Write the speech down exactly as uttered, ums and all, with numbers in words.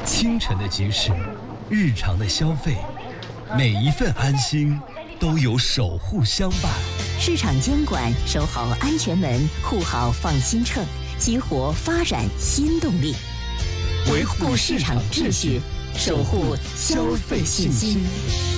清晨的集市，日常的消费，每一份安心都有守护相伴。 市场监管，守好安全门，护好放心秤，激活发展新动力，维护市场秩序，守护消费信心。